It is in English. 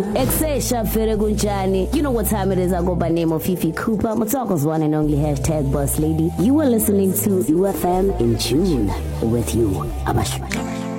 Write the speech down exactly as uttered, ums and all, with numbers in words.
Exesha Feregunchani. You know what time it is. I go by name of Fifi Cooper. Matako's one and only hashtag boss lady. You are listening to U F M in tune with you. Abash.